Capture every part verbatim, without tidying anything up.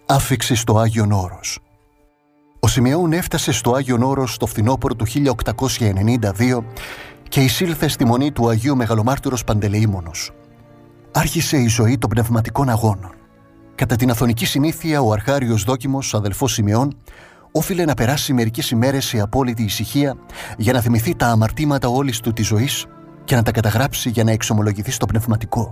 Άφιξη στο Άγιον Όρος. Ο Σιμεών έφτασε στο Άγιον Όρος το φθινόπωρο του χίλια οκτακόσια ενενήντα δύο και εισήλθε στη μονή του Αγίου Μεγαλομάρτυρος Παντελεήμονος. Άρχισε η ζωή των πνευματικών αγώνων. Κατά την αθωνική συνήθεια, ο αρχάριος Δόκιμος, αδελφός Σιμεών, όφιλε να περάσει μερικές ημέρες σε απόλυτη ησυχία για να θυμηθεί τα αμαρτήματα όλης του της ζωής και να τα καταγράψει για να εξομολογηθεί στο πνευματικό.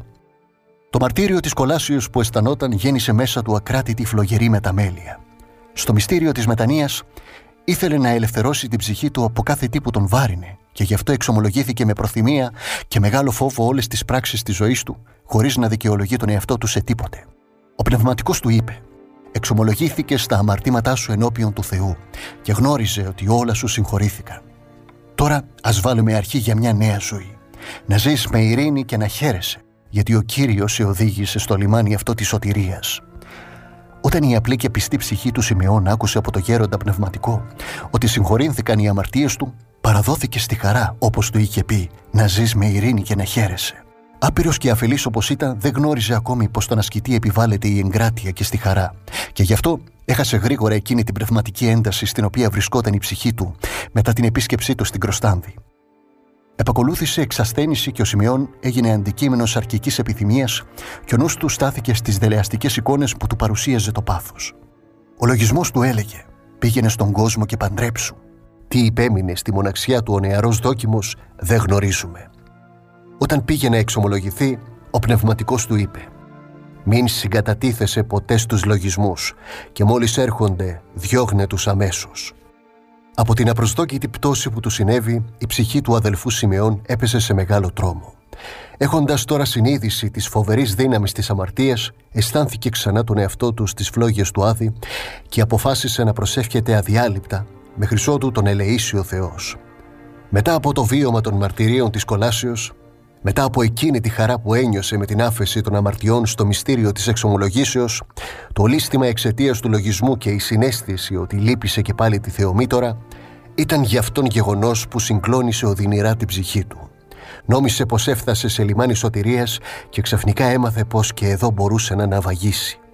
Το μαρτύριο της κολάσεως που αισθανόταν γέννησε μέσα του ακράτητη φλογερή μεταμέλεια. Στο μυστήριο της μετανοίας ήθελε να ελευθερώσει την ψυχή του από κάθε τι που τον βάρινε και γι' αυτό εξομολογήθηκε με προθυμία και μεγάλο φόβο όλες τις πράξεις της ζωής του, χωρίς να δικαιολογεί τον εαυτό του σε τίποτε. Ο πνευματικός του είπε: «Εξομολογήθηκες στα αμαρτήματά σου ενώπιον του Θεού και γνώριζε ότι όλα σου συγχωρήθηκαν. Τώρα ας βάλουμε αρχή για μια νέα ζωή. Να ζεις με ειρήνη και να χαίρεσαι, γιατί ο Κύριος σε οδήγησε στο λιμάνι αυτό της σωτηρίας». Όταν η απλή και πιστή ψυχή του Σιμεών άκουσε από το γέροντα πνευματικό ότι συγχωρήθηκαν οι αμαρτίες του, παραδόθηκε στη χαρά, όπως του είχε πει, να ζεις με ειρήνη και να χαίρεσαι. Άπειρος και αφελής όπως ήταν, δεν γνώριζε ακόμη πως στον ασκητή επιβάλλεται η εγκράτεια και στη χαρά, και γι' αυτό έχασε γρήγορα εκείνη την πνευματική ένταση στην οποία βρισκόταν η ψυχή του μετά την επίσκεψή του στην Κροστάνδη. Επακολούθησε εξασθένηση και ο Σιμεών έγινε αντικείμενο σαρκικής επιθυμίας και ο νους του στάθηκε στις δελεαστικές εικόνες που του παρουσίαζε το πάθος. Ο λογισμός του έλεγε: «Πήγαινε στον κόσμο και παντρέψου». Τι υπέμεινε στη μοναξιά του ο νεαρός Δόκιμος δεν γνωρίζουμε. Όταν πήγε να εξομολογηθεί, ο πνευματικός του είπε: «Μην συγκατατίθεσαι ποτέ στους λογισμούς και μόλις έρχονται διώγνε τους αμέσως». Από την απροσδόκητη πτώση που του συνέβη, η ψυχή του αδελφού Σιμεών έπεσε σε μεγάλο τρόμο. Έχοντας τώρα συνείδηση της φοβερής δύναμης της αμαρτίας, αισθάνθηκε ξανά τον εαυτό του στις φλόγες του Άδη και αποφάσισε να προσεύχεται αδιάλειπτα, μέχρι ότου τον ελεήσει ο Θεός. Μετά από το βίωμα των μαρτυρίων της κολάσεως, μετά από εκείνη τη χαρά που ένιωσε με την άφεση των αμαρτιών στο μυστήριο της εξομολογήσεως, το λύστημα εξαιτίας του λογισμού και η συναίσθηση ότι λύπησε και πάλι τη Θεομήτωρα ήταν γι' αυτόν γεγονός που συγκλώνησε οδυνηρά την ψυχή του. Νόμισε πως έφτασε σε λιμάνι σωτηρίας και ξαφνικά έμαθε πως και εδώ μπορούσε να ναυαγήσει.